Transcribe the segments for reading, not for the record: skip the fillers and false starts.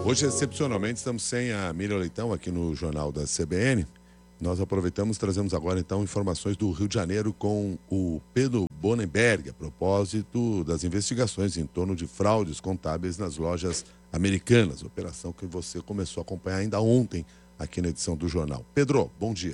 Hoje, excepcionalmente, estamos sem a Miriam Leitão aqui no Jornal da CBN. Nós aproveitamos, trazemos agora, então, informações do Rio de Janeiro com o Pedro Bonenberg, a propósito das investigações em torno de fraudes contábeis nas lojas americanas. Operação que você começou a acompanhar ainda ontem aqui na edição do Jornal. Pedro, bom dia.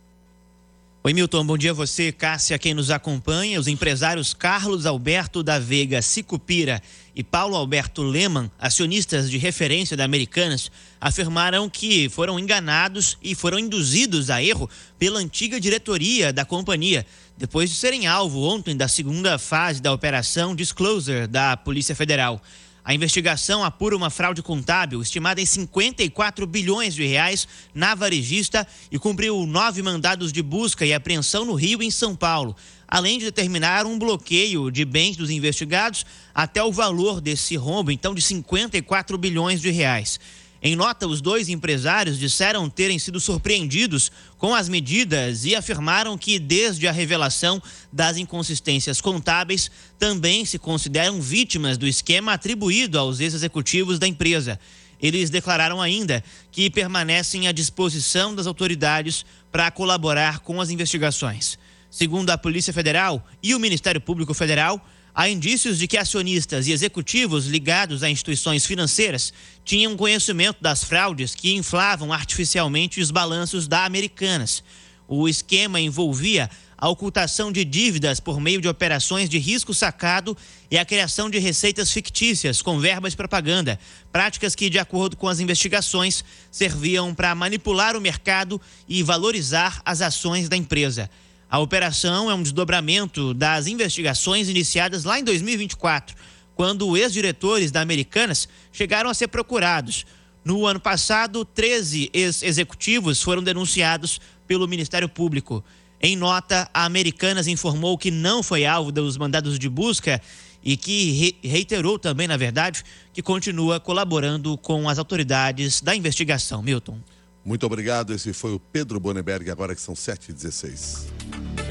Oi, Milton, bom dia a você, Cássia, quem nos acompanha. Os empresários Carlos Alberto da Veiga Sicupira e Paulo Alberto Leman, acionistas de referência da Americanas, afirmaram que foram enganados e foram induzidos a erro pela antiga diretoria da companhia, depois de serem alvo ontem da segunda fase da Operação Disclosure da Polícia Federal. A investigação apura uma fraude contábil estimada em 54 bilhões de reais na varejista e cumpriu 9 mandados de busca e apreensão no Rio e em São Paulo, além de determinar um bloqueio de bens dos investigados até o valor desse rombo, então de 54 bilhões de reais. Em nota, os dois empresários disseram terem sido surpreendidos com as medidas e afirmaram que, desde a revelação das inconsistências contábeis, também se consideram vítimas do esquema atribuído aos ex-executivos da empresa. Eles declararam ainda que permanecem à disposição das autoridades para colaborar com as investigações. Segundo a Polícia Federal e o Ministério Público Federal, há indícios de que acionistas e executivos ligados a instituições financeiras tinham conhecimento das fraudes que inflavam artificialmente os balanços da Americanas. O esquema envolvia a ocultação de dívidas por meio de operações de risco sacado e a criação de receitas fictícias com verbas de propaganda, práticas que, de acordo com as investigações, serviam para manipular o mercado e valorizar as ações da empresa. A operação é um desdobramento das investigações iniciadas lá em 2024, quando ex-diretores da Americanas chegaram a ser procurados. No ano passado, 13 ex-executivos foram denunciados pelo Ministério Público. Em nota, a Americanas informou que não foi alvo dos mandados de busca e que reiterou também, na verdade, que continua colaborando com as autoridades da investigação. Milton. Muito obrigado. Esse foi o Pedro Bonenberg, agora que são 7h16.